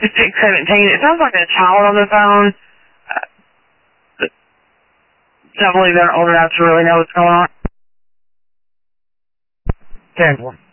Just couldn't take it. It sounds like a child on the phone. Don't believe they're old enough to really know what's going on. 10-4.